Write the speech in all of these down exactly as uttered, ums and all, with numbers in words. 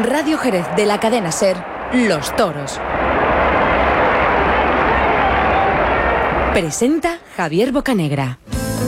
Radio Jerez de la cadena SER, Los Toros. Presenta Javier Bocanegra.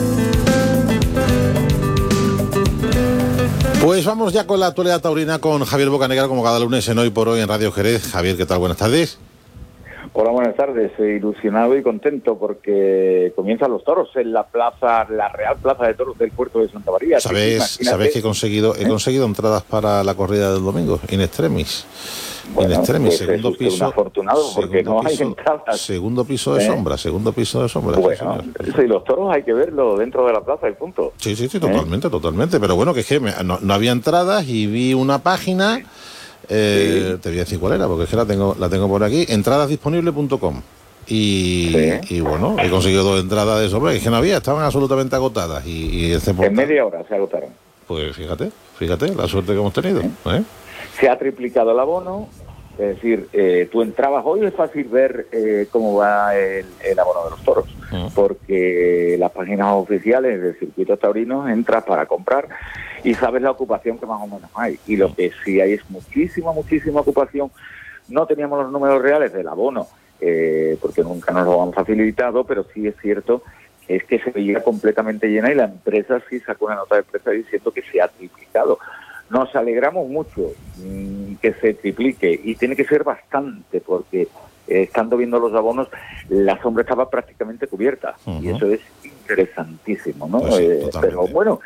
Pues vamos ya con la actualidad taurina con Javier Bocanegra, como cada lunes en Hoy por Hoy en Radio Jerez. Javier, ¿qué tal? Buenas tardes. Hola, buenas tardes. Ilusionado y contento porque comienzan los toros en la plaza, la Real Plaza de Toros del puerto de Santa María. ¿Sabes, ¿sabes que he conseguido he conseguido entradas para la corrida del domingo? In extremis. Bueno, In extremis, pues segundo es usted piso. un afortunado porque no hay piso, entradas. Segundo piso de ¿Eh? sombra, segundo piso de sombra. Bueno, sí, sí, los toros hay que verlo dentro de la plaza y punto. Sí, sí, sí, totalmente, ¿Eh? totalmente. Pero bueno, que es que me, no, no había entradas y vi una página. Eh, sí. Te voy a decir cuál era, porque es que la tengo, la tengo por aquí. entradas disponible punto com. Y, sí. y bueno, he conseguido dos entradas de sobra, es que no había, estaban absolutamente agotadas. Y, y este en media hora se agotaron. Pues fíjate, fíjate la suerte que hemos tenido. ¿Eh? ¿Eh? Se ha triplicado el abono, es decir, eh, tú entrabas hoy, es fácil ver eh, cómo va el, el abono de los toros, uh-huh. porque las páginas oficiales del circuito taurino entras para comprar y sabes la ocupación que más o menos hay. Y lo que sí hay es muchísima, muchísima ocupación. No teníamos los números reales del abono, Eh, porque nunca nos lo han facilitado, pero sí es cierto que es que se veía completamente llena y la empresa sí sacó una nota de prensa diciendo que se ha triplicado. Nos alegramos mucho mmm, que se triplique y tiene que ser bastante porque eh, estando viendo los abonos la sombra estaba prácticamente cubierta. Uh-huh. Y eso es interesantísimo, ¿no? Pues sí, eh, pero bueno,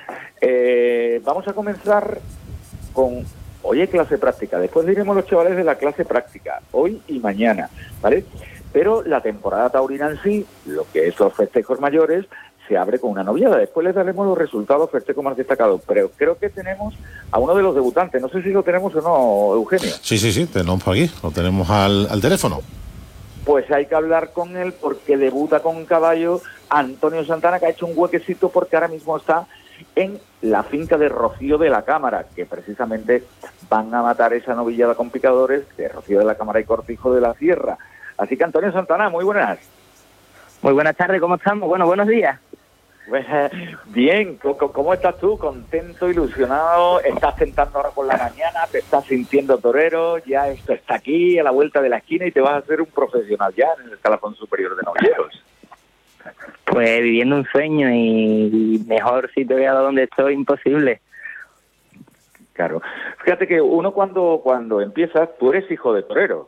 eh, vamos a comenzar con... Hoy hay clase práctica, después diremos los chavales de la clase práctica, hoy y mañana, ¿vale? Pero la temporada taurina en sí, lo que es los festejos mayores, se abre con una noviada. Después les daremos los resultados festejos más destacados, pero creo que tenemos a uno de los debutantes. No sé si lo tenemos o no, Eugenio. Sí, sí, sí, tenemos por aquí, lo tenemos al, al teléfono. Pues hay que hablar con él porque debuta con caballo Antonio Santana, que ha hecho un huequecito porque ahora mismo está en la finca de Rocío de la Cámara, que precisamente van a matar esa novillada con picadores de Rocío de la Cámara y Cortijo de la Sierra. Así que Antonio Santana, muy buenas. Muy buenas tardes, ¿cómo estamos? Bueno, buenos días. Bien, ¿cómo estás tú? ¿Contento, ilusionado? ¿Estás tentando ahora por la mañana? ¿Te estás sintiendo torero? Ya esto está aquí, a la vuelta de la esquina, y te vas a hacer un profesional ya en el escalafón superior de novilleros. Pues viviendo un sueño y mejor si te voy a dar donde estoy, imposible. Claro. Fíjate que uno cuando cuando empieza, tú eres hijo de torero.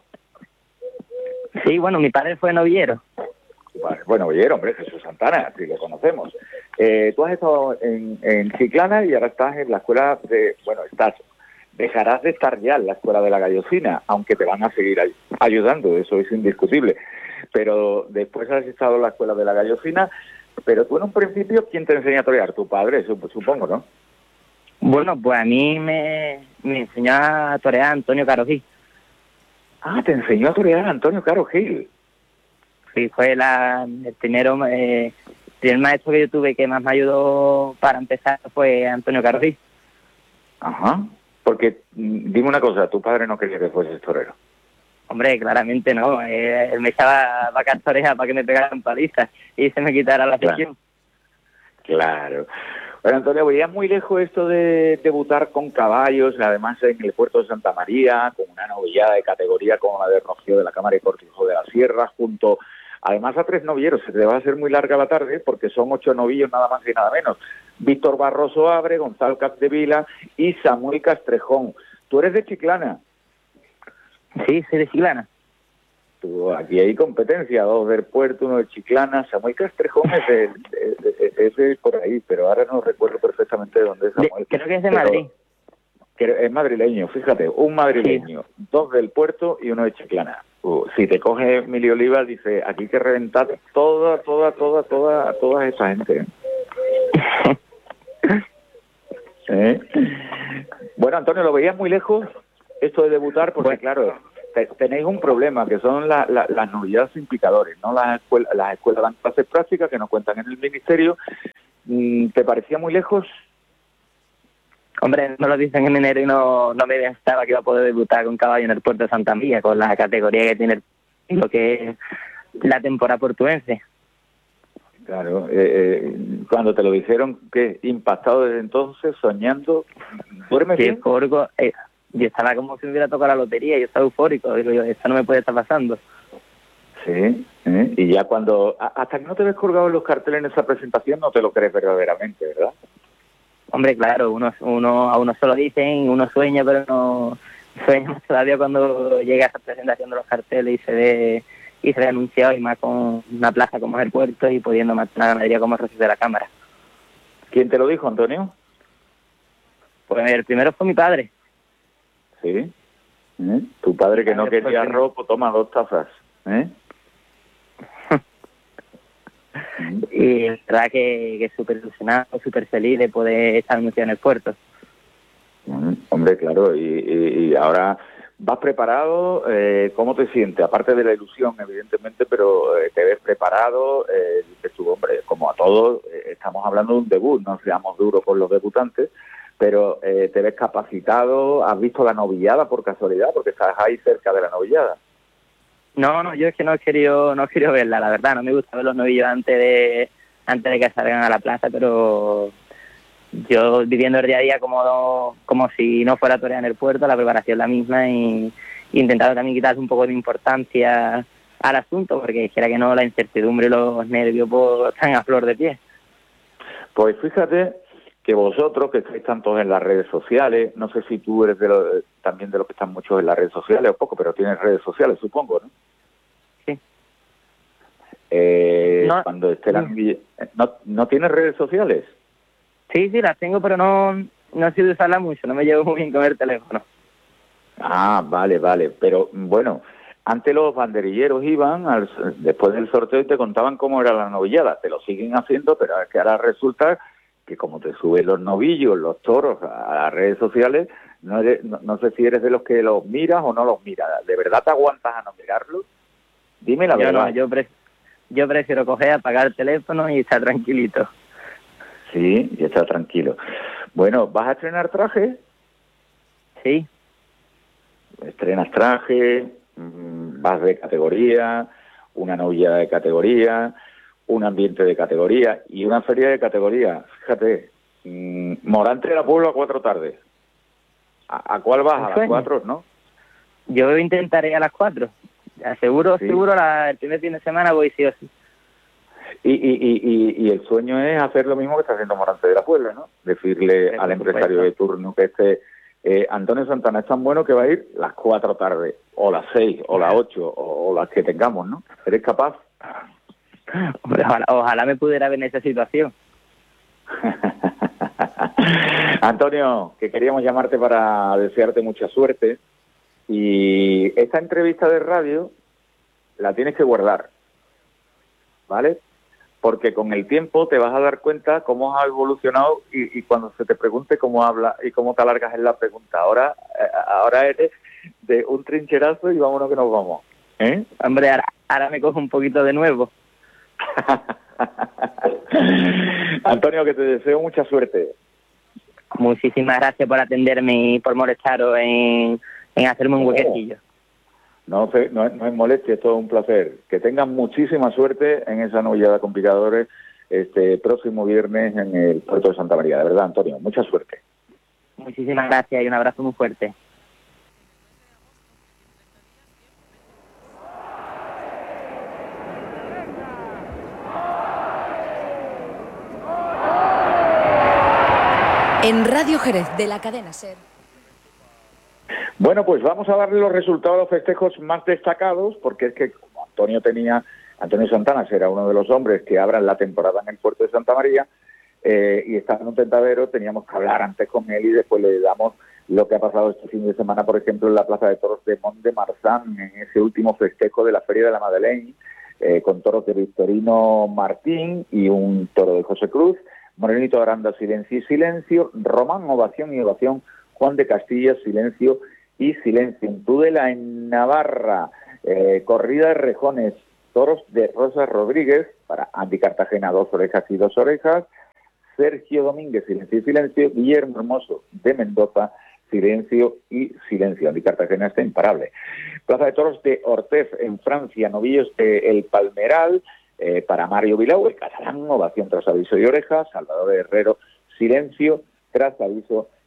Sí, bueno, mi padre fue novillero. Vale, bueno, novillero, hombre, Jesús Santana, si lo conocemos. Eh, tú has estado en, en Chiclana y ahora estás en la escuela de... Bueno, estás... Dejarás de estar ya en la escuela de la Gallosina, aunque te van a seguir ay- ayudando, eso es indiscutible. Pero después has estado en la escuela de la Gallosina, pero tú en un principio, ¿quién te enseñó a torear? Tu padre, supongo, ¿no? Bueno, pues a mí me, me enseñó a torear Antonio Caro Gil. Ah, te enseñó a torear Antonio Caro Gil. Sí, fue la, el primero, eh, el primer maestro que yo tuve que más me ayudó para empezar fue Antonio Caro Gil. Ajá, porque dime una cosa, tu padre no quería que fueses torero. Hombre, claramente no. Eh, él me echaba vacas orejas para que me pegaran palizas y se me quitara la afición. Claro. claro. Bueno, Antonio, veías muy lejos esto de debutar con caballos, además en el puerto de Santa María, con una novillada de categoría como la de Rocío de la Cámara y Cortijo de la Sierra, junto además a tres novilleros. Se te va a hacer muy larga la tarde porque son ocho novillos nada más y nada menos. Víctor Barroso Abre, Gonzalo Capdevila y Samuel Castrejón. ¿Tú eres de Chiclana? Sí, soy de Chiclana. Tú, aquí hay competencia, dos del puerto, uno de Chiclana. Samuel Castrejón es de, de, de, de, de por ahí, pero ahora no recuerdo perfectamente de dónde es Samuel. De, creo que es de Madrid. Pero es madrileño, fíjate, un madrileño, sí. Dos del puerto y uno de Chiclana. Uh, si te coge Emilio Oliva, dice, aquí hay que reventar toda, toda, toda, toda, toda esa gente. ¿Eh? Bueno, Antonio, ¿lo veías muy lejos esto de debutar? Porque bueno, claro, te, tenéis un problema, que son la, la, las novedades sin picadores, ¿no? Las escuelas, las escuelas dan clases prácticas que no cuentan en el ministerio. ¿Te parecía muy lejos? Hombre, no lo dicen en enero y no, no me pensaba que iba a poder debutar con caballo en el puerto de Santa María, con la categoría que tiene el, lo que es la temporada portuense. Claro, eh, eh, cuando te lo dijeron, que impactado desde entonces, soñando, ¿duermes sí, bien? Corgo, eh, yo estaba como si me hubiera tocado la lotería, yo estaba eufórico, digo yo, esto no me puede estar pasando. Sí, ¿eh? Y ya cuando, hasta que no te ves colgado en los carteles en esa presentación, no te lo crees verdaderamente, ¿verdad? Hombre, claro, uno, uno a uno se lo dicen, uno sueña, pero no sueña más todavía cuando llega a esa presentación de los carteles y se ve y se ve anunciado, y más con una plaza como es el Puerto y pudiendo más una ganadería como el Rocío de la Cámara. ¿Quién te lo dijo, Antonio? Pues el primero fue mi padre. Sí. ¿Eh? Tu padre que no quería arroz, pues toma dos tazas. ¿Eh? Y la verdad que, que súper ilusionado, súper feliz de poder estar anunciado en el Puerto. Mm, hombre, claro, y, y, y ahora vas preparado. Eh, ¿Cómo te sientes? Aparte de la ilusión, evidentemente, pero eh, te ves preparado. Eh, dices tú, hombre, como a todos, eh, estamos hablando de un debut, no seamos duros con los debutantes, pero eh, te ves capacitado. ¿Has visto la novillada por casualidad? Porque estás ahí cerca de la novillada. No, no, yo es que no he querido, no he querido verla, la verdad. No me gusta ver los novillos antes de antes de que salgan a la plaza, pero yo viviendo el día a día como, como si no fuera torear en el Puerto, la preparación es la misma, y, y intentando también quitarle un poco de importancia al asunto, porque quiera que no, la incertidumbre y los nervios pues, están a flor de pie. Pues fíjate que vosotros, que estáis tantos en las redes sociales, no sé si tú eres de lo, también de los que están muchos en las redes sociales, o poco, pero tienes redes sociales, supongo, ¿no? Sí. Eh, no, cuando esté la... ¿No, ¿No tienes redes sociales? Sí, sí, las tengo, pero no, no sé de usarlas mucho, no me llevo muy bien con el teléfono. Ah, vale, vale, pero bueno, antes los banderilleros iban, al, después del sorteo, y te contaban cómo era la novillada. Te lo siguen haciendo, pero es que ahora resulta que como te suben los novillos, los toros a las redes sociales, no, eres, no, no sé si eres de los que los miras o no los miras. ¿De verdad te aguantas a no mirarlos? Dime la yo verdad. No, yo, pre yo prefiero coger, apagar el teléfono y estar tranquilito. Sí, y estar tranquilo. Bueno, ¿vas a estrenar traje? Sí. Estrenas traje, vas de categoría, una novillada de categoría, un ambiente de categoría y una feria de categoría. Fíjate, mmm, Morante de la Puebla a cuatro tardes. ¿A, ¿A cuál vas? A las cuatro, ¿no? Yo intentaré a las cuatro. Seguro, sí. seguro la, el primer fin de semana voy sí o sí. Y, y, y, y el sueño es hacer lo mismo que está haciendo Morante de la Puebla, ¿no? Decirle sí, al empresario de turno que este eh, Antonio Santana es tan bueno que va a ir las cuatro tardes, o las seis, o las ocho, o, o las que tengamos, ¿no? ¿Eres capaz? Hombre, ojalá, ojalá me pudiera ver en esa situación. Antonio, que queríamos llamarte para desearte mucha suerte, y esta entrevista de radio la tienes que guardar, ¿vale? Porque con el tiempo te vas a dar cuenta cómo has evolucionado, y, y cuando se te pregunte cómo habla y cómo te alargas en la pregunta. Ahora, eh, ahora eres de un trincherazo y vámonos que nos vamos. ¿Eh? Hombre, ahora, ahora me cojo un poquito de nuevo. Antonio, que te deseo mucha suerte. Muchísimas gracias por atenderme y por molestaros en, en hacerme un oh. huequecillo. No, no, no es molestia, es todo un placer. Que tengan muchísima suerte en esa novillada con picadores este próximo viernes en el Puerto de Santa María. De verdad, Antonio, mucha suerte. Muchísimas gracias y un abrazo muy fuerte. En Radio Jerez de la cadena SER. Bueno, pues vamos a darle los resultados a los festejos más destacados, porque es que como Antonio tenía, Antonio Santana será uno de los hombres que abran la temporada en el Puerto de Santa María, eh, y estaba en un tentadero, teníamos que hablar antes con él y después le damos lo que ha pasado este fin de semana, por ejemplo, en la Plaza de Toros de Mont de Marsan, en ese último festejo de la Feria de la Madeleine, eh, con toros de Victorino Martín y un toro de José Cruz, Morenito Aranda, silencio y silencio, Román, ovación y ovación, Juan de Castilla, silencio y silencio. En Tudela, en Navarra, eh, corrida de rejones, toros de Rosa Rodríguez, para Andy Cartagena, dos orejas y dos orejas, Sergio Domínguez, silencio y silencio, Guillermo Hermoso de Mendoza, silencio y silencio. Andy Cartagena está imparable. Plaza de Toros de Ortez, en Francia, novillos de El Palmeral, eh, para Mario Vilau, el catalán, ovación tras aviso y orejas, Salvador Herrero, silencio tras aviso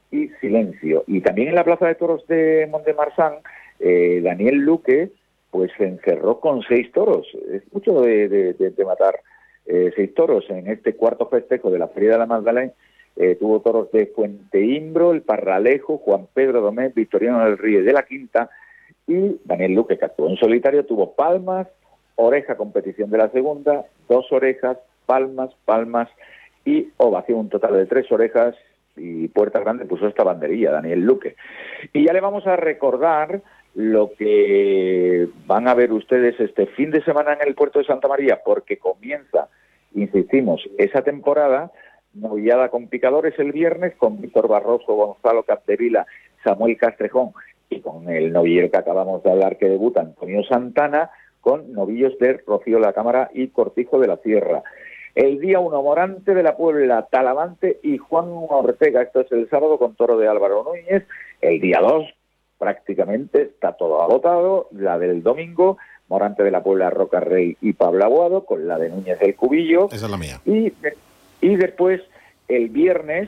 y silencio. Y también en la Plaza de Toros de Mont-de-Marsan, eh, Daniel Luque pues se encerró con seis toros. Es mucho de, de, de, de matar eh, seis toros. En este cuarto festejo de la Feria de la Magdalena eh, tuvo toros de Fuenteimbro, El Parralejo, Juan Pedro Domés, Victoriano del Río de la Quinta, y Daniel Luque, que actuó en solitario, tuvo palmas, oreja competición de la segunda, dos orejas, palmas, palmas y ovación, un total de tres orejas, y Puerta Grande puso esta banderilla, Daniel Luque. Y ya le vamos a recordar lo que van a ver ustedes este fin de semana en el puerto de Santa María, porque comienza, insistimos, esa temporada, novillada con picadores el viernes, con Víctor Barroso, Gonzalo Capdevila, Samuel Castrejón, y con el novillero que acabamos de hablar que debuta, Antonio Santana, con novillos de Rocío La Cámara y Cortijo de la Sierra. El día uno, Morante de la Puebla, Talavante y Juan Ortega. Esto es el sábado con toro de Álvaro Núñez. El día dos, prácticamente está todo agotado. La del domingo, Morante de la Puebla, Roca Rey y Pablo Aguado, con la de Núñez del Cubillo. Esa es la mía. Y, y después, el viernes,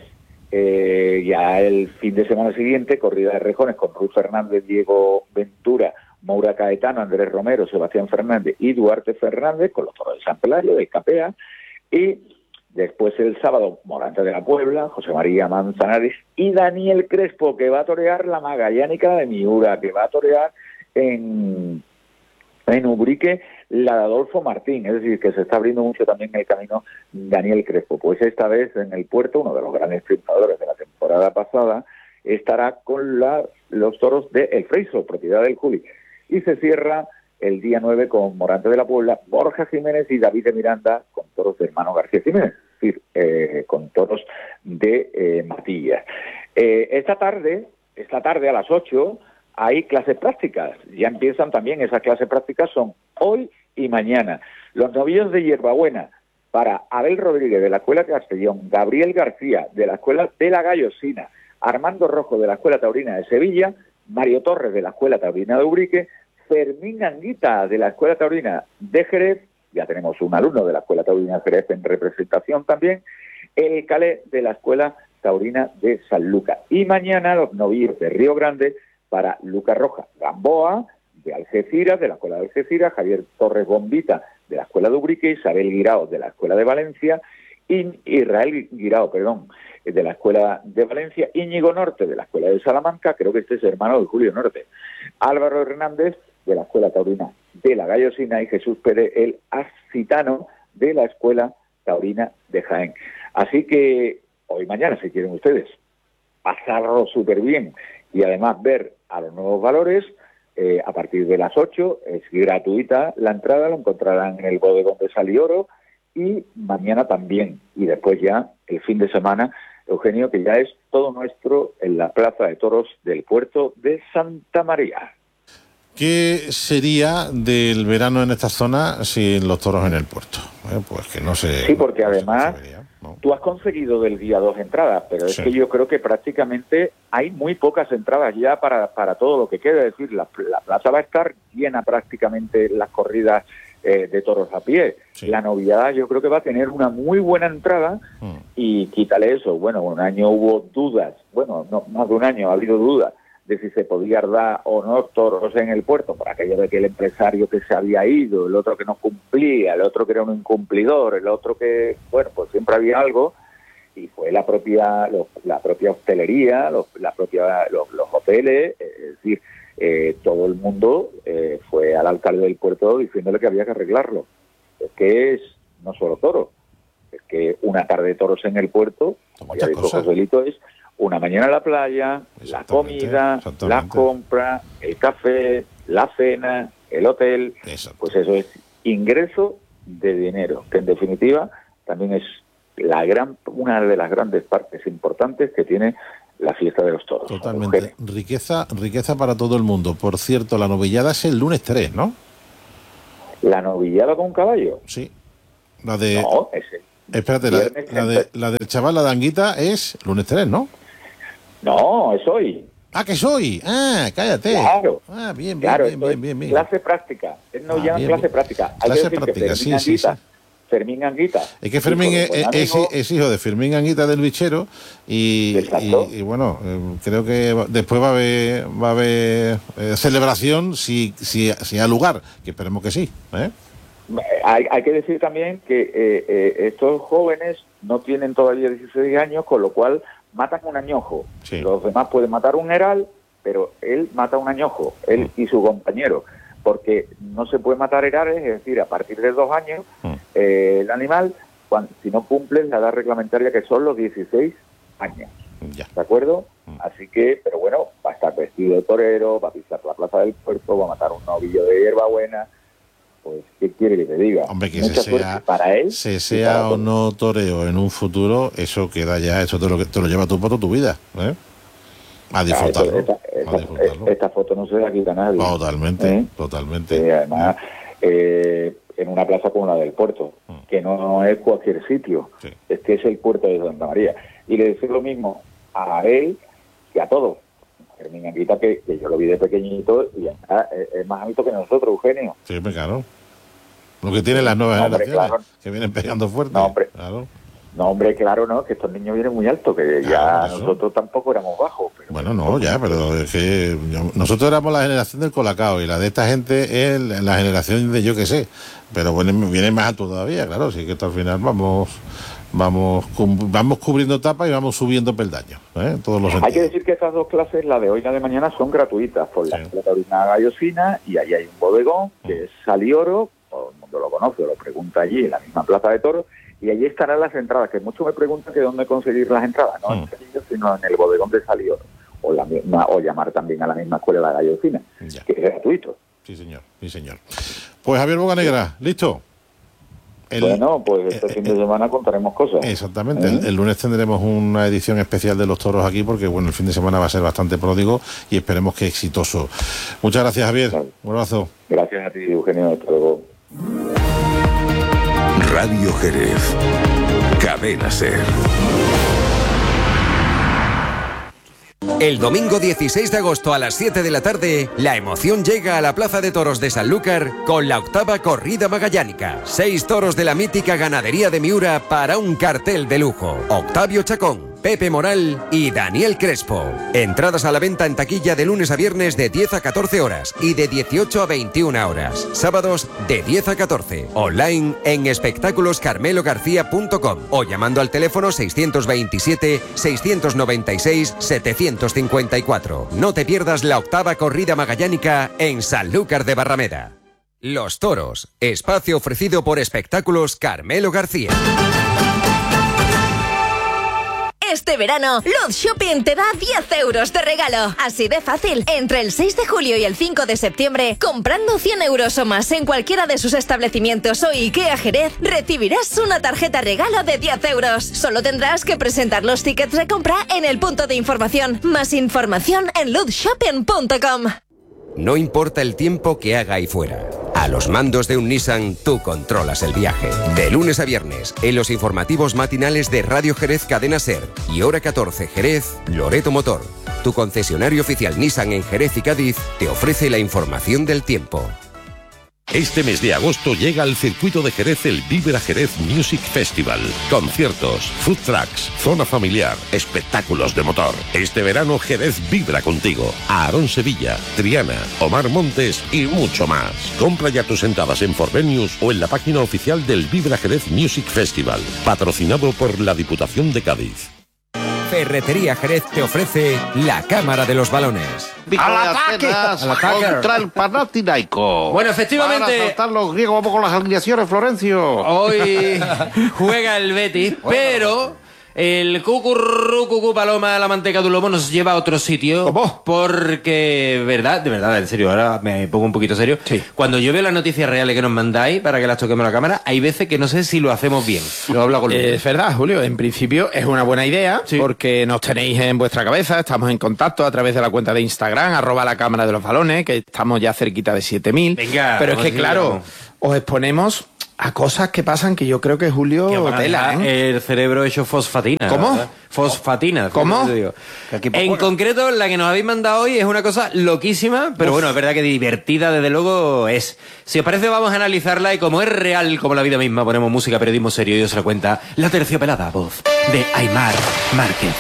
eh, ya el fin de semana siguiente, corrida de rejones con Ruiz Fernández, Diego Ventura, Moura Caetano, Andrés Romero, Sebastián Fernández y Duarte Fernández, con los toros de San Pelayo, de Capea. Y después el sábado, Morante de la Puebla, José María Manzanares y Daniel Crespo, que va a torear la Magallánica de Miura, que va a torear en, en Ubrique la de Adolfo Martín. Es decir, que se está abriendo mucho también el camino Daniel Crespo. Pues esta vez en el puerto, uno de los grandes triunfadores de la temporada pasada, estará con la, los toros de El Freiso, propiedad del Juli. Y se cierra el día nueve con Morante de la Puebla, Borja Jiménez y David de Miranda, con toros de hermano García Jiménez, es decir, eh, con toros de eh, Matillas. Eh, esta tarde, esta tarde a las ocho, hay clases prácticas. Ya empiezan también esas clases prácticas, son hoy y mañana. Los novillos de Hierbabuena para Abel Rodríguez de la Escuela Castellón, Gabriel García de la Escuela de la Gallosina, Armando Rojo de la Escuela Taurina de Sevilla, Mario Torres de la Escuela Taurina de Ubrique, Fermín Anguita de la Escuela Taurina de Jerez, ya tenemos un alumno de la Escuela Taurina de Jerez en representación también, el Calé de la Escuela Taurina de San Lucas. Y mañana los novillos de Río Grande para Lucas Roja Gamboa, de Algeciras, de la Escuela de Algeciras, Javier Torres Bombita de la Escuela de Ubrique, Isabel Guirao de la Escuela de Valencia, y Israel Guirao, perdón, de la Escuela de Valencia, Íñigo Norte de la Escuela de Salamanca, creo que este es hermano de Julio Norte, Álvaro Hernández de la Escuela Taurina de la Gallosina y Jesús Pérez, el Ascitano de la Escuela Taurina de Jaén. Así que hoy y mañana, si quieren ustedes pasarlo súper bien y además ver a los nuevos valores, eh, a partir de las ocho es gratuita la entrada, lo encontrarán en el bodegón de Salioro, y mañana también, y después ya el fin de semana, Eugenio, que ya es todo nuestro en la Plaza de Toros del puerto de Santa María. ¿Qué sería del verano en esta zona sin los toros en el puerto? Eh, pues que no sé. Sí, porque además no vería, ¿no? Tú has conseguido del día dos entradas, pero es sí. que yo creo que prácticamente hay muy pocas entradas ya para, para todo lo que queda. Es decir, la, la plaza va a estar llena prácticamente las corridas eh, de toros a pie. Sí. La novillada yo creo que va a tener una muy buena entrada mm. y quítale eso. Bueno, un año hubo dudas, bueno, no más de un año ha habido dudas de si se podía dar o no toros en el puerto, por aquello de que el empresario que se había ido, el otro que no cumplía, el otro que era un incumplidor, el otro que, bueno, pues siempre había algo, y fue la propia los, la propia hostelería, los, la propia los, los hoteles, es decir, eh, todo el mundo eh, fue al alcalde del puerto diciéndole que había que arreglarlo. Es que es no solo toros, es que una tarde de toros en el puerto, como ya dijo Joselito, es una mañana a la playa, la comida, la compra, el café, la cena, el hotel, pues eso es ingreso de dinero, que en definitiva también es la gran una de las grandes partes importantes que tiene la fiesta de los toros. Totalmente. Riqueza, riqueza para todo el mundo. Por cierto, la novillada es el lunes tres, ¿no? ¿La novillada con caballo? Sí. La de... No, ese. Espérate, la, la, de, la del chaval, la de Anguita, es lunes tres, ¿no? No, es hoy. Ah, que es hoy. Ah, cállate. Claro. Ah, bien, bien, claro, bien, bien, bien, bien. Clase práctica. Es no ah, llaman clase bien. práctica. Hay clase que decir práctica, que sí, sí, sí. Fermín Anguita. Es que Fermín es, es, es hijo de Fermín Anguita del Bichero y, y, y bueno, eh, creo que después va a haber, va a haber eh, celebración si, si, si hay lugar, que esperemos que sí. ¿eh? Hay, hay que decir también que eh, eh, estos jóvenes no tienen todavía dieciséis años, con lo cual matan un añojo. Sí. Los demás pueden matar un heral, pero él mata un añojo, él mm. y su compañero. Porque no se puede matar herales, es decir, a partir de dos años, mm. eh, el animal, cuando, si no cumple la edad reglamentaria, que son los dieciséis años. Ya. ¿De acuerdo? Mm. Así que, pero bueno, va a estar vestido de torero, va a pisar la plaza del puerto, va a matar un novillo de hierbabuena. Pues, ¿qué quiere que te diga? Hombre, que se sea, para él, se sea o no toreo en un futuro, eso queda ya, eso te lo, te lo lleva tú por toda tu vida, ¿eh? A disfrutarlo. Esta, esta, a disfrutarlo. Esta foto no se la quita nadie. Totalmente, ¿eh? totalmente. Y además, eh, en una plaza como la del puerto, mm. que no es cualquier sitio, sí. es que es el puerto de Santa María. Y le decir lo mismo a él que a todos. Fermín Anguita, que, que yo lo vi de pequeñito y ya, es, es más alto que nosotros, Eugenio. Sí, claro. Lo que tienen las nuevas no, hombre, generaciones, claro. que vienen pegando fuerte. No, hombre. Claro. No, hombre, claro, no, que estos niños vienen muy altos, que ya eso. Nosotros tampoco éramos bajos. Pero bueno, no, ya, pero es que nosotros éramos la generación del Colacao y la de esta gente es la generación de yo que sé, pero bueno, vienen más altos todavía, claro, así que hasta al final vamos vamos vamos cubriendo etapas y vamos subiendo peldaños, ¿eh? Todos los Hay que decir que estas dos clases, la de hoy y la de mañana, son gratuitas por sí. la taurina gallosina, y ahí hay un bodegón que mm. es Salioro, todo el mundo lo conoce, lo pregunta allí en la misma plaza de toros. Y allí estarán las entradas, que muchos me preguntan que dónde conseguir las entradas, no mm. en Sevilla, sino en el bodegón de Salioro, o la misma, o llamar también a la misma escuela de la gallosina, ya. que es gratuito. Sí, señor, sí, señor. Pues Javier Bocanegra, ¿listo? El, bueno, pues este eh, fin de semana contaremos cosas. Exactamente, ¿eh? el, el lunes tendremos una edición especial de los toros aquí, porque bueno, el fin de semana va a ser bastante pródigo y esperemos que exitoso. Muchas gracias, Javier. Claro. Un abrazo. Gracias a ti, Eugenio. Hasta luego. Radio Jerez, Cadena Ser. El domingo dieciséis de agosto a las siete de la tarde, la emoción llega a la Plaza de Toros de Sanlúcar con la octava corrida magallánica. Seis toros de la mítica ganadería de Miura para un cartel de lujo. Octavio Chacón, Pepe Moral y Daniel Crespo. Entradas a la venta en taquilla de lunes a viernes de diez a catorce horas y de dieciocho a veintiuna horas. Sábados de diez a catorce. Online en espectáculos carmelo garcía punto com o llamando al teléfono seiscientos veintisiete, seiscientos noventa y seis, setecientos cincuenta y cuatro. No te pierdas la octava corrida magallánica en Sanlúcar de Barrameda. Los toros, espacio ofrecido por Espectáculos Carmelo García. Este verano, Luz Shopping te da diez euros de regalo. Así de fácil. Entre el seis de julio y el cinco de septiembre, comprando cien euros o más en cualquiera de sus establecimientos o IKEA Jerez, recibirás una tarjeta regalo de diez euros. Solo tendrás que presentar los tickets de compra en el punto de información. Más información en luz shopping punto com. No importa el tiempo que haga ahí fuera. A los mandos de un Nissan, tú controlas el viaje. De lunes a viernes, en los informativos matinales de Radio Jerez Cadena Ser y Hora catorce Jerez, Loreto Motor, tu concesionario oficial Nissan en Jerez y Cádiz, te ofrece la información del tiempo. Este mes de agosto llega al circuito de Jerez el Vibra Jerez Music Festival. Conciertos, food trucks, zona familiar, espectáculos de motor. Este verano Jerez vibra contigo. Aarón Sevilla, Triana, Omar Montes y mucho más. Compra ya tus entradas en Forvenius o en la página oficial del Vibra Jerez Music Festival. Patrocinado por la Diputación de Cádiz. Ferretería Jerez te ofrece la Cámara de los Balones. ¡Al ataque! ¡Al ataque! Contra el Panathinaikos. Bueno, efectivamente... Para saltar los griegos, vamos con las alineaciones, Florencio. Hoy juega el Betis, pero... El cucurrucucu paloma la manteca de un lomo nos lleva a otro sitio. ¿Cómo? Porque, verdad, de verdad, en serio, ahora me pongo un poquito serio. Sí. Cuando yo veo las noticias reales que nos mandáis para que las toquemos a la cámara, hay veces que no sé si lo hacemos bien. Lo hablo con Luis. Es verdad, Julio, en principio es una buena idea, sí, porque nos tenéis en vuestra cabeza, estamos en contacto a través de la cuenta de Instagram, arroba la cámara de los balones, que estamos ya cerquita de siete mil. Venga. Pero es que, claro, os exponemos a cosas que pasan que yo creo que Julio tela, ¿eh? El cerebro hecho fosfatina. ¿Cómo? ¿verdad? Fosfatina. ¿Cómo? Te digo. En concreto, la que nos habéis mandado hoy es una cosa loquísima, pero Uf. bueno, es verdad que divertida, desde luego, es. Si os parece, vamos a analizarla y como es real, como la vida misma, ponemos música, periodismo serio y os la cuenta la terciopelada voz de Aimar Márquez.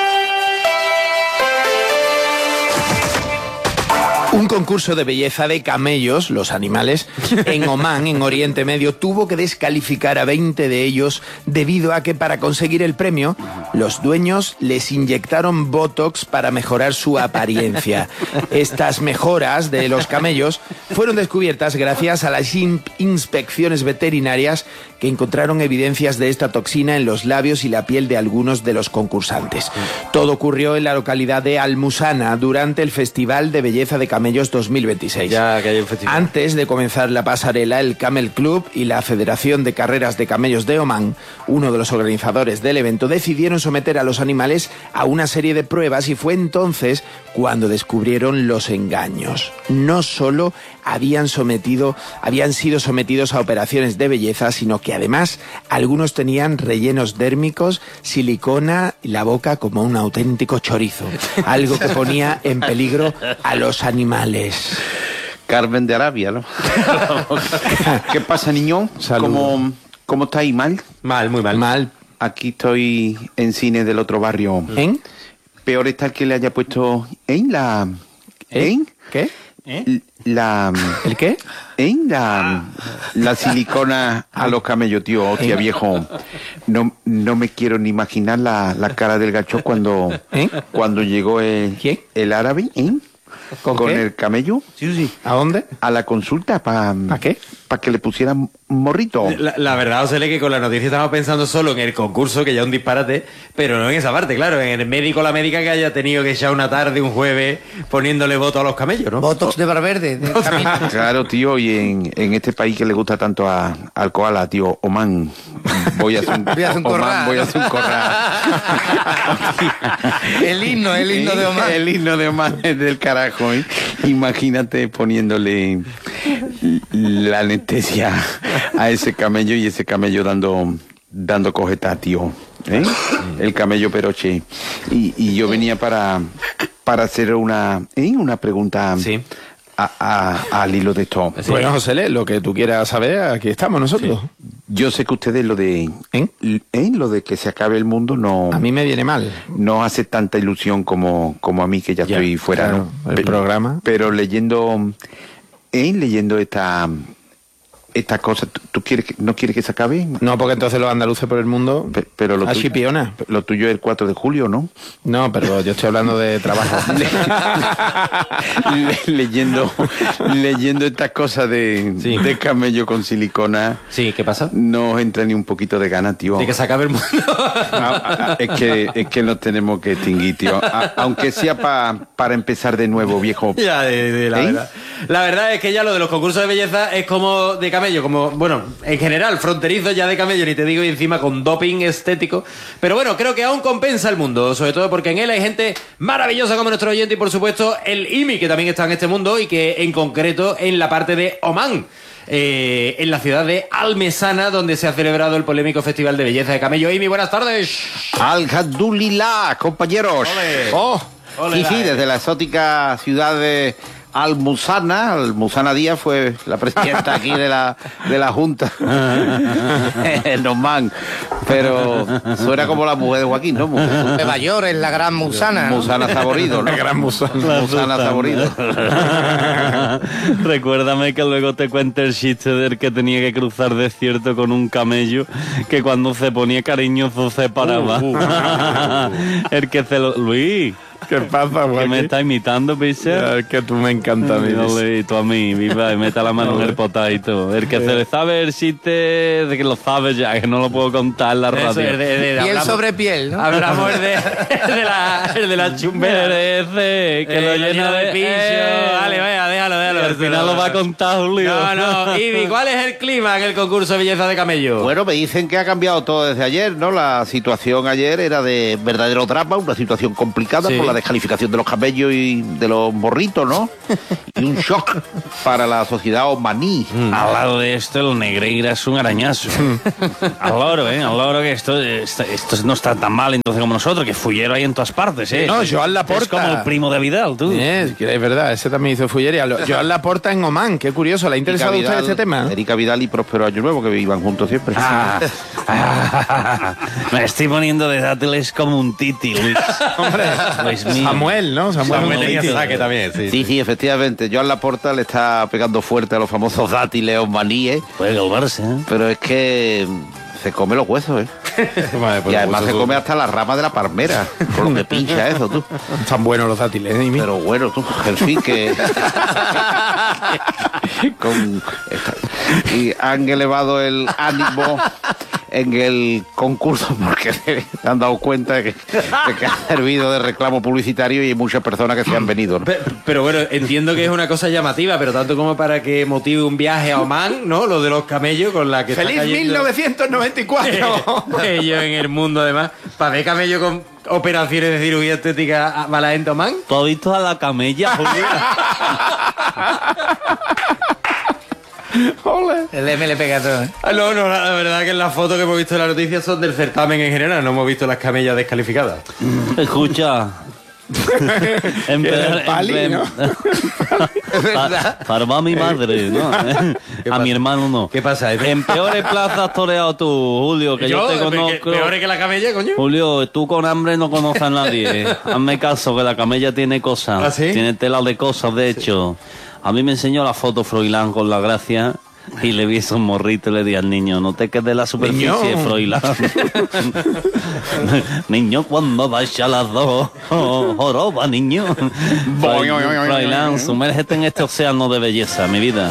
Un concurso de belleza de camellos, los animales, en Omán, en Oriente Medio, tuvo que descalificar a veinte de ellos debido a que para conseguir el premio, los dueños les inyectaron Botox para mejorar su apariencia. Estas mejoras de los camellos fueron descubiertas gracias a las in- inspecciones veterinarias que encontraron evidencias de esta toxina en los labios y la piel de algunos de los concursantes. Todo ocurrió en la localidad de Almusana durante el Festival de Belleza de Camellos dos mil veintiséis. Ya que hay un festival. Antes de comenzar la pasarela, el Camel Club y la Federación de Carreras de Camellos de Omán, uno de los organizadores del evento, decidieron someter a los animales a una serie de pruebas y fue entonces cuando descubrieron los engaños. No solo habían sometido, habían sido sometidos a operaciones de belleza, sino que además algunos tenían rellenos dérmicos, silicona y la boca como un auténtico chorizo, algo que ponía en peligro a los animales. Carmen de Arabia, ¿no? ¿Qué pasa, niño? Saludos. ¿Cómo, ¿Cómo estáis? ¿Mal? Mal, muy mal. Mal. Aquí estoy en cine del otro barrio. ¿En? Peor está el que le haya puesto en la... ¿Eh? ¿En? ¿Qué? ¿Eh? La... ¿El qué? En la... La silicona a los camellos, tío. Hostia, ¿Eh? viejo. No, no me quiero ni imaginar la, la cara del gacho cuando... ¿Eh? Cuando llegó el... ¿Quién? El árabe, ¿eh? ¿Con Con qué? el camello. Sí, sí. ¿A dónde? A la consulta para... ¿Para qué? Para que le pusieran morrito. La, la verdad, José, que con la noticia estamos pensando solo en el concurso, que ya es un disparate, pero no en esa parte, claro, en el médico o la médica que haya tenido que echar una tarde, un jueves, poniéndole voto a los camellos, ¿no? Botox de Barberde. De Claro, tío, y en, en este país que le gusta tanto a, al koala, tío, Omán. Voy a hacer un, Voy a hacer un Omán, corral. voy a hacer un corral. El himno, el himno de Omán. El himno de Omán es del carajo, ¿eh? Imagínate poniéndole la anestesia a ese camello y ese camello dando dando cojeta, tío. ¿Eh? El camello peroche. Y, y yo venía para para hacer una ¿eh? una pregunta Sí. a, a- al hilo de esto. Sí. Bueno, José, lo que tú quieras saber, aquí estamos nosotros. Yo sé que ustedes lo de ¿Eh? ¿eh? lo de que se acabe el mundo no A mí me viene mal. no hace tanta ilusión como, como a mí, que ya, Ya, estoy fuera, claro, ¿no? el Pe- programa. Pero leyendo, ¿eh? leyendo esta, esta cosa, ¿tú, tú quieres que, no quieres que se acabe? No, porque entonces los andaluces por el mundo... Pe- pero lo, Así tuyo, piona. lo tuyo es el cuatro de julio, ¿no? No, pero yo estoy hablando de trabajo. Le- leyendo, leyendo estas cosas de, Sí. de camello con silicona, Sí, ¿qué pasa? no os entra ni un poquito de ganas, tío. De que se acabe el mundo. No, es que es que nos tenemos que extinguir, tío. A- aunque sea pa- para empezar de nuevo, viejo. Ya, de, de la ¿Eh? verdad. La verdad es que ya lo de los concursos de belleza es como de camello, como, bueno, en general, fronterizo ya de camello, ni te digo, y encima con doping estético. Pero bueno, creo que aún compensa el mundo, sobre todo porque en él hay gente maravillosa como nuestro oyente y, por supuesto, el I M I, que también está en este mundo y que, en concreto, en la parte de Omán. Eh, en la ciudad de Almesana, donde se ha celebrado el polémico Festival de Belleza de Camello. I M I, buenas tardes. Alhamdulillah, compañeros. Ole. Oh, Ole, sí, sí, la, eh. desde la exótica ciudad de Almusana. Almusana Díaz fue la presidenta aquí de la, de la Junta. En Omán. Pero suena como la mujer de Joaquín, ¿no? Nueva York es la gran Musana. ¿no? Musana Saborido, ¿no? La gran Musana. Musana Saborido. Recuérdame que luego te cuente el chiste del que tenía que cruzar desierto con un camello, que cuando se ponía cariñoso se paraba. Uh, uh. El que se lo... Luis, ¿Qué pasa, que Joaquín? me está imitando, picha. Ya, es que tú me encanta a mí. Y tú a mí, viva, y meta la mano en el potadito. El que se le sabe el chiste, de que lo sabe ya, que no lo puedo contar en la Eso, radio. el de- de- de- Piel hablamos- sobre piel, ¿no? Hablamos el de, el de la, el de la chumbera. Merece que Eh, lo llena de picho. Eh, Dale, vaya, déjalo, déjalo. y al final lo va a contar Julio. No, no. Ibi, ¿cuál es el clima en el concurso de belleza de camello? Bueno, me dicen que ha cambiado todo desde ayer, ¿no? La situación ayer era de verdadero drama, una situación complicada Sí. por la descalificación de los camellos y de los morritos, ¿no? Y un shock para la sociedad omaní. Mm. Al lado de esto, el Negreira es un arañazo. Al loro, ¿eh? Al loro que esto, esto, esto no está tan mal entonces como nosotros, que fullero hay en todas partes, ¿eh? No, Joan Laporta. Es como el primo de Vidal, tú. Es, es verdad, ese también hizo fullería. Joan Laporta en Oman, qué curioso. ¿Le ha interesado a usted este tema? Erika Vidal y Próspero Año Nuevo, que iban juntos siempre. Ah, ah, me estoy poniendo de dátiles como un titi, Luis. Hombre, Luis mío. Samuel, ¿no? Samuel, Samuel Titi. tenía saque también, sí. Sí, sí, efectivamente. Joan Laporta le está pegando fuerte a los famosos dátiles omaníes. Puede calmarse, ¿eh? Pero es que se come los huesos, ¿eh? Vale, pues Y además huesos se son- come hasta la rama de la palmera. Con lo que pincha eso, tú. Están buenos los dátiles, ¿eh? Imi? Pero bueno, tú, en fin, que... Con esta- y han elevado el ánimo en el concurso porque se han dado cuenta de que, de que ha servido de reclamo publicitario y hay muchas personas que se han venido, ¿no? Pe- Pero bueno, entiendo que es una cosa llamativa, pero tanto como para que motive un viaje a Oman, ¿no? Lo de los camellos con la que está ¡Feliz cayendo- mil novecientos noventa y cuatro! Ellos en el mundo, además. Para ver camello con operaciones de cirugía estética a mala gente, Oman. ¿Tú has visto a la camella, Julia? Ole. El M le pega todo, ¿eh? Ah, no, no, la, la verdad que las fotos que hemos visto en la noticia son del certamen en general, no hemos visto las camellas descalificadas. Escucha. En El pali, en- ¿no? Pa- Para mi madre, ¿no? A mi hermano no. ¿Qué pasa? En peores plazas has toreado tú, Julio, que yo, te conozco. ¿Peores que la camella, coño? Julio, tú con hambre no conoces a nadie. Hazme caso, que la camella tiene cosas. ¿Ah, sí? Tiene tela de cosas, de hecho. A mí me enseñó la foto Froilán con la gracia y le vi esos morritos y le di al niño, no te quedes la superficie, Niño. Froilán. Niño, cuando vaya a las dos, oh, joroba, niño. Boing, oing, oing, oing, Froilán, oing. sumérgete en este océano de belleza, mi vida.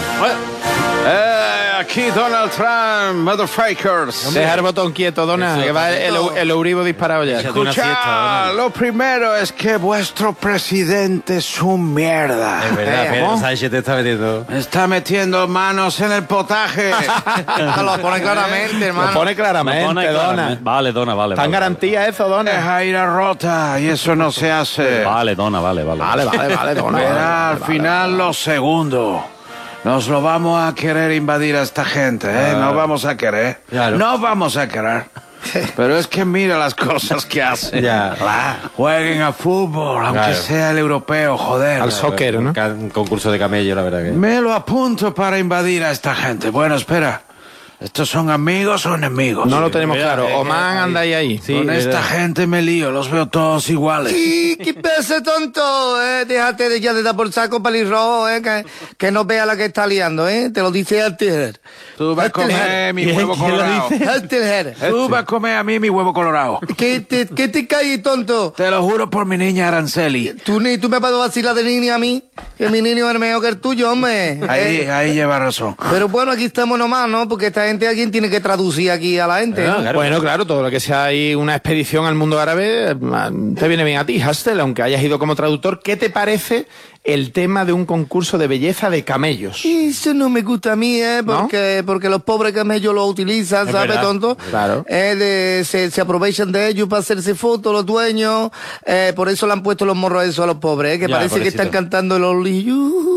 Eh, aquí Donald Trump, motherfuckers. Deja el botón quieto, Dona, Eso, que va el, perfecto. el Euribo disparado ya. Échate una siesta, Escucha, Donald. lo primero es que vuestro presidente es un mierda. Es verdad, Eh, Pedro ¿cómo? Sánchez te está metiendo. Está metiendo manos en el potaje. Esto lo pone claramente, Lo hermano. pone claramente, Me pone Dona. claramente. Vale, Dona, vale. ¿Está en vale, garantía eso, Dona? Deja ir a rota y eso no se hace. Vale, Dona, vale, vale. Vale, vale, vale, Dona. Verá vale, al vale, final lo segundo. Nos lo vamos a querer invadir a esta gente, ¿eh? No vamos a querer. Claro. No vamos a querer. Pero es que mira las cosas que hacen. Ya. Jueguen a fútbol, aunque Claro. sea el europeo, joder. Al soccer, ¿no? Ca- Un concurso de camello, la verdad que. Me lo apunto para invadir a esta gente. Bueno, espera. ¿Estos son amigos o enemigos? No lo tenemos Mira, claro. eh, Oman eh, anda ahí ahí. Sí, Con es esta verdad. gente me lío, los veo todos iguales. ¿Qué, qué pasa, tonto? Eh, déjate de ya de dar por saco pelirrojo, eh, que, que no vea la que está liando, ¿eh? Te lo dice Alter. Tú vas a comer mi ¿Quién- huevo quién lo colorado. dice? Alter. Tú vas a comer a mí mi huevo colorado. ¿Qué te, qué te cae, tonto? Te lo juro por mi niña Araceli. ¿Tú, ni, tú me vas a vacilar de niño a mí, que mi niño es mejor que el tuyo, hombre. Ahí, Eh, ahí lleva razón. Pero bueno, aquí estamos nomás, ¿no? Porque esta gente, alguien tiene que traducir aquí a la gente, ¿no? Bueno, claro, todo lo que sea ahí una expedición al mundo árabe eh, te viene bien a ti, Hastel, aunque hayas ido como traductor. ¿Qué te parece el tema de un concurso de belleza de camellos? Eso no me gusta a mí, ¿eh? ¿No? Porque, porque los pobres camellos lo utilizan, Es ¿sabes, verdad. tonto? Claro. Eh, de- se, se aprovechan de ellos para hacerse fotos, los dueños. Eh, por eso le han puesto los morros esos a los pobres, ¿eh? Que Ya, parece que pobrecito. están cantando el Oli.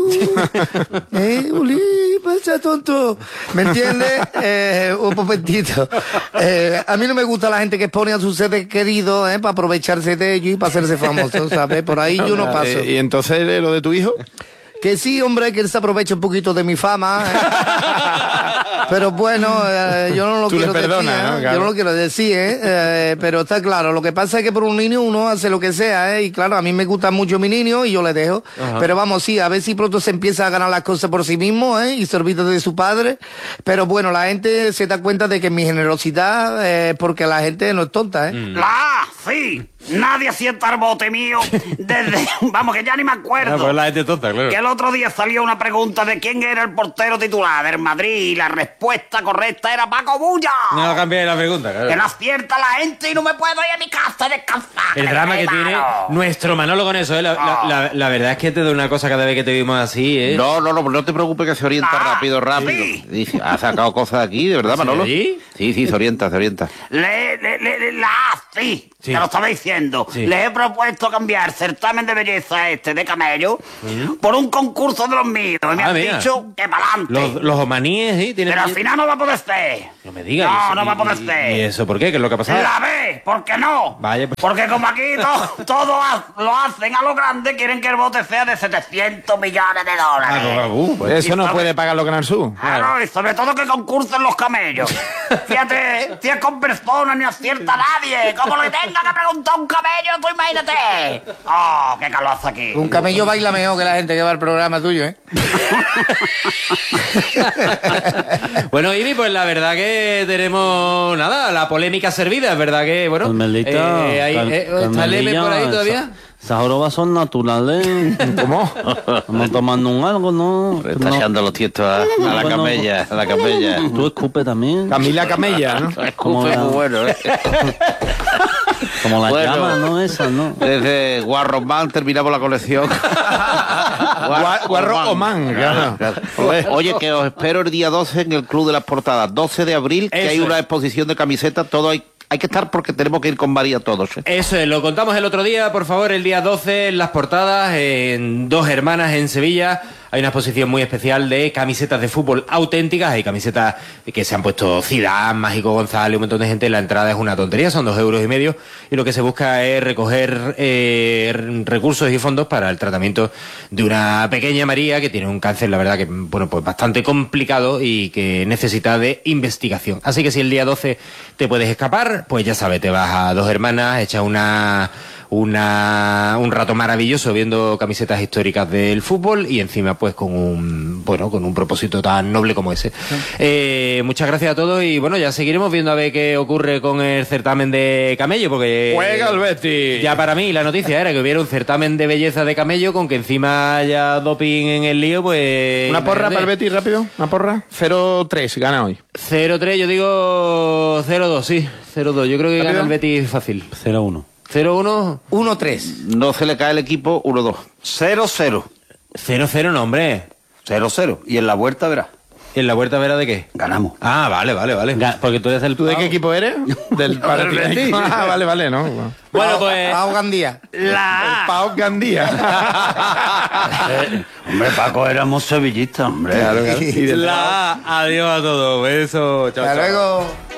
¿Eh? Oli, pasa, tonto. ¿Me entiendes? Eh, un momentito. Eh, a mí no me gusta la gente que expone a sus seres queridos, ¿eh? Para aprovecharse de ellos y para hacerse famosos, ¿sabes? Por ahí yo no paso. Eh, ¿Y entonces eh, lo de tu hijo? Que sí, hombre, que él se aprovecha un poquito de mi fama. ¿eh? Pero bueno, eh, yo no lo Tú le quiero perdonas, decir, ¿eh? ¿no? Claro. Yo no lo quiero decir, ¿eh? Eh, pero está claro. Lo que pasa es que por un niño uno hace lo que sea, ¿eh? Y claro, a mí me gusta mucho mi niño y yo le dejo. Pero vamos, sí, a ver si pronto se empieza a ganar las cosas por sí mismo, ¿eh? Y se olvida de su padre. Pero bueno, la gente se da cuenta de que mi generosidad es porque la gente no es tonta, ¿eh? ¡La! ¡Sí! Nadie sienta el bote mío desde... Vamos, que ya ni me acuerdo. Ah, pues la gente tonta, claro. Que el otro día salió una pregunta de quién era el portero titular del Madrid y la respuesta correcta era Paco Bulla. No cambié la pregunta, claro. Que no acierta la gente y no me puedo ir a mi casa a descansar. El drama que tiene nuestro Manolo con eso, ¿eh? La, la- la- la verdad es que te doy una cosa cada vez que te vimos así, ¿eh? No, no, no, no te preocupes que se orienta Ah, rápido, rápido. sí. Dice, ha sacado cosas de aquí, de verdad, ¿Sí, Manolo. de allí? Sí, sí, se orienta, se orienta. Le, le, le, le- la sí, Sí. te lo estaba diciendo. diciendo. Sí. Les he propuesto cambiar certamen de belleza este de camello por un concurso de los míos. Y me Ah, han mira. dicho que pa'lante. Los, los omaníes, sí, tienen... Pero al final no va a poder ser. No me digas. No, ¿y- no va a poder y- ser. ¿Y eso por qué? ¿Qué es lo que ha pasado? La B, ¿por qué no? Vaya, pues... Porque como aquí to- todo ha- lo hacen a lo grande, quieren que el bote sea de setecientos millones de dólares. Ah, pues, uh, pues- Eso no puede pagarlo Canal Sur. Claro, y sobre todo que concursen los camellos. Fíjate, si es con personas ni acierta nadie. Como le tenga que preguntar a un camello, tú imagínate. Oh, qué calor hace aquí. Un camello baila mejor que la gente que va al programa tuyo, ¿eh? Bueno, Ivy, pues la verdad que tenemos, nada, la polémica servida, es verdad que, bueno... Carmelita, eh, ahí- Car- eh, ¿está el Carmelilla, M por ahí esa- todavía? Esas jorobas son naturales. ¿Cómo? Estamos tomando un algo, ¿no? Está No. echando los tiestos a, a la Bueno, camella, a la camella. Tú escupe también. Camila Camella, ¿no? Como Escupe la- muy bueno, ¿eh? Como las Bueno. llamas, ¿no? Esas, ¿no? Desde Guarromán terminamos la colección. Gua- Guarro Oman, claro. Oye, que os espero el día doce en el Club de las Portadas. doce de abril, que Eso hay una es. exposición de camisetas. Todo hay, hay que estar porque tenemos que ir con María todos. ¿eh? Eso es, lo contamos el otro día, por favor, el día doce en Las Portadas, en Dos Hermanas en Sevilla. Hay una exposición muy especial de camisetas de fútbol auténticas. Hay camisetas que se han puesto Zidane, Mágico González, un montón de gente. La entrada es una tontería, son dos euros y medio. Y lo que se busca es recoger eh, recursos y fondos para el tratamiento de una pequeña María que tiene un cáncer, la verdad que, bueno, pues bastante complicado y que necesita de investigación. Así que si el día doce te puedes escapar, pues ya sabes, te vas a Dos Hermanas, echas una... Una, un rato maravilloso viendo camisetas históricas del fútbol y encima pues con un bueno con un propósito tan noble como ese. Eh, muchas gracias a todos y bueno, ya seguiremos viendo a ver qué ocurre con el certamen de camello porque Juega el Betis. ya para mí la noticia era que hubiera un certamen de belleza de camello con que encima haya doping en el lío, pues Una porra imagínate. para el Betis, rápido. Una porra. cero tres, gana hoy. cero tres, yo digo cero dos, sí, cero dos. Yo creo que ¿Rápido? gana el Betis fácil. cero uno. cero uno. uno tres. No se le cae el equipo, uno dos. Cero, cero. cero cero, no, hombre. Cero, cero. Y en la vuelta verás. ¿Y en la vuelta verá de qué? Ganamos. Ah, vale, vale, vale. Ga- Porque tú eres el ¿Tú de qué pavo. equipo eres? Del Panathinaikos. Ah, vale, vale, no. Bueno, pues... Pau Gandía. La El Pau Gandía. Eh, hombre, Paco, éramos sevillistas, hombre. Claro, claro. Y del La... Adiós a todos. Besos. Chao, Hasta chao. luego.